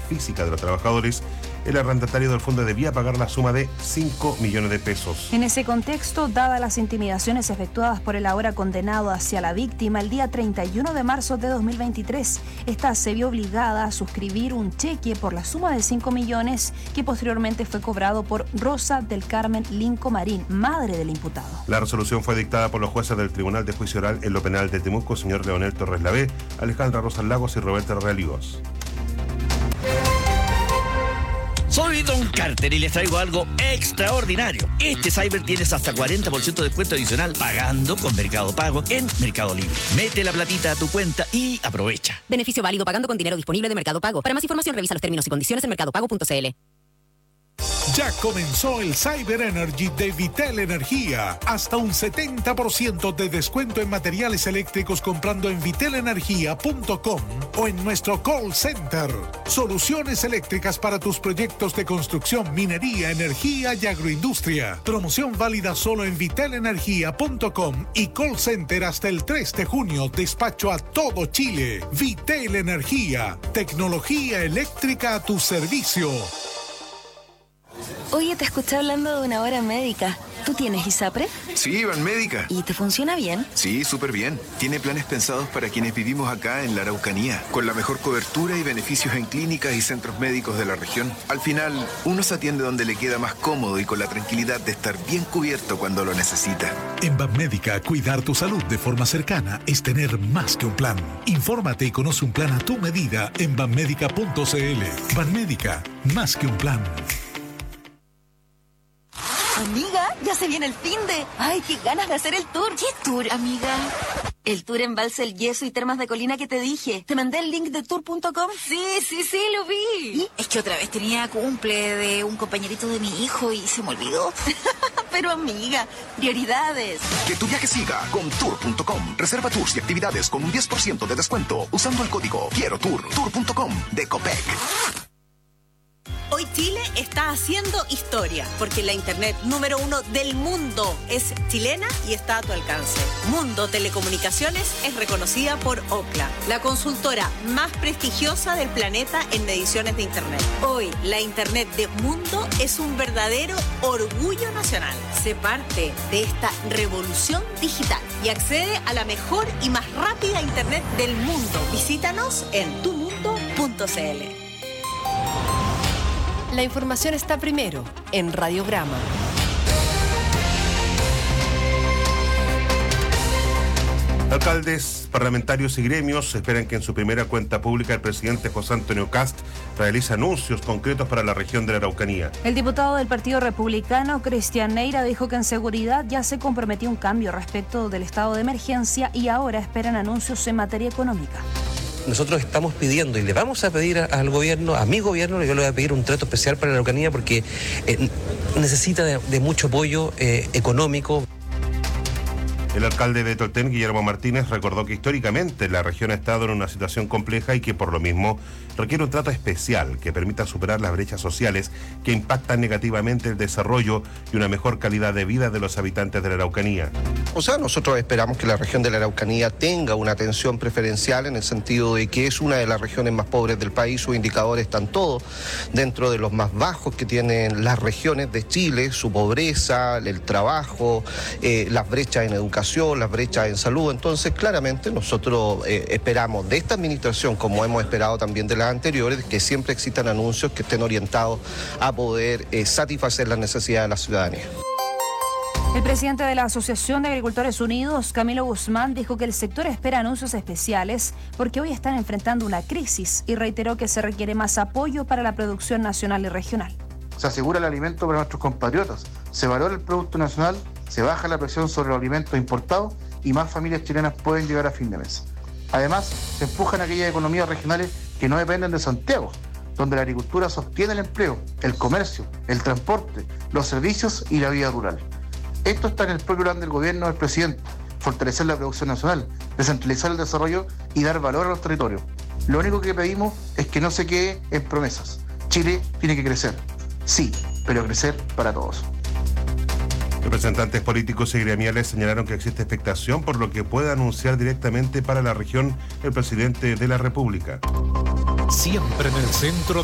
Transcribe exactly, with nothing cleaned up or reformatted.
física de los trabajadores, el arrendatario del fondo debía pagar la suma de cinco millones de pesos. En ese contexto, dadas las intimidaciones efectuadas por el ahora condenado hacia la víctima el día treinta y uno de marzo de dos mil veintitrés, esta se vio obligada a suscribir un cheque por la suma de cinco millones que posteriormente fue cobrado por Rosa del Carmen Linco Marín, madre del imputado. La resolución fue dictada por los jueces del Tribunal de Juicio Oral en lo Penal de Temuco, señor Leonel Torres Lavé, Alejandra Rosas Lagos y Roberto Realigos. Soy Don Carter y les traigo algo extraordinario. Este Cyber tienes hasta cuarenta por ciento de descuento adicional pagando con Mercado Pago en Mercado Libre. Mete la platita a tu cuenta y aprovecha. Beneficio válido pagando con dinero disponible de Mercado Pago. Para más información revisa los términos y condiciones en mercado pago punto c l. Ya comenzó el Cyber Energy de Vitel Energía. Hasta un setenta por ciento de descuento en materiales eléctricos comprando en vitel energía punto com o en nuestro call center. Soluciones eléctricas para tus proyectos de construcción, minería, energía y agroindustria. Promoción válida solo en vitel energía punto com y call center hasta el tres de junio. Despacho a todo Chile. Vitel Energía. Tecnología eléctrica a tu servicio. Oye, te escuché hablando de una hora médica. ¿Tú tienes ISAPRE? Sí, Banmédica. ¿Y te funciona bien? Sí, súper bien. Tiene planes pensados para quienes vivimos acá en la Araucanía, con la mejor cobertura y beneficios en clínicas y centros médicos de la región. Al final, uno se atiende donde le queda más cómodo y con la tranquilidad de estar bien cubierto cuando lo necesita. En Banmédica, cuidar tu salud de forma cercana es tener más que un plan. Infórmate y conoce un plan a tu medida en banmédica punto c l. Banmédica, más que un plan. Amiga, ya se viene el finde. Ay, qué ganas de hacer el tour. ¿Qué tour, amiga? El tour en Balsa, el Yeso y Termas de Colina que te dije. ¿Te mandé el link de tour punto com? Sí, sí, sí, lo vi. ¿Y? Es que otra vez tenía cumple de un compañerito de mi hijo y se me olvidó. Pero amiga, prioridades. Que tu viaje siga con tour punto com. Reserva tours y actividades con un diez por ciento de descuento usando el código Quiero Tour. tour punto com de Copec. Hoy Chile está haciendo historia, porque la internet número uno del mundo es chilena y está a tu alcance. Mundo Telecomunicaciones es reconocida por Ookla, la consultora más prestigiosa del planeta en mediciones de internet. Hoy, la internet de Mundo es un verdadero orgullo nacional. Sé parte de esta revolución digital y accede a la mejor y más rápida internet del mundo. Visítanos en tu mundo punto c l. La información está primero en Radiograma. Alcaldes, parlamentarios y gremios esperan que en su primera cuenta pública el presidente José Antonio Kast realice anuncios concretos para la región de la Araucanía. El diputado del Partido Republicano, Cristian Neira, dijo que en seguridad ya se comprometió un cambio respecto del estado de emergencia y ahora esperan anuncios en materia económica. Nosotros estamos pidiendo y le vamos a pedir a, al gobierno, a mi gobierno, yo le voy a pedir un trato especial para la Araucanía porque eh, necesita de, de mucho apoyo eh, económico. El alcalde de Tolten, Guillermo Martínez, recordó que históricamente la región ha estado en una situación compleja y que por lo mismo requiere un trato especial que permita superar las brechas sociales que impactan negativamente el desarrollo y una mejor calidad de vida de los habitantes de la Araucanía. O sea, nosotros esperamos que la región de la Araucanía tenga una atención preferencial en el sentido de que es una de las regiones más pobres del país, sus indicadores están todos dentro de los más bajos que tienen las regiones de Chile, su pobreza, el trabajo, eh, las brechas en educación, las brechas en salud. Entonces, claramente nosotros eh, esperamos de esta administración, como hemos esperado también de las anteriores, que siempre existan anuncios que estén orientados a poder eh, satisfacer las necesidades de la ciudadanía. El presidente de la Asociación de Agricultores Unidos, Camilo Guzmán, dijo que el sector espera anuncios especiales porque hoy están enfrentando una crisis y reiteró que se requiere más apoyo para la producción nacional y regional. Se asegura el alimento para nuestros compatriotas, se valora el producto nacional, se baja la presión sobre los alimentos importados y más familias chilenas pueden llegar a fin de mes. Además, se empujan aquellas economías regionales que no dependen de Santiago, donde la agricultura sostiene el empleo, el comercio, el transporte, los servicios y la vida rural. Esto está en el propio plan del gobierno del presidente: fortalecer la producción nacional, descentralizar el desarrollo y dar valor a los territorios. Lo único que pedimos es que no se quede en promesas. Chile tiene que crecer, sí, pero crecer para todos. Representantes políticos y gremiales señalaron que existe expectación por lo que pueda anunciar directamente para la región el presidente de la República. Siempre en el centro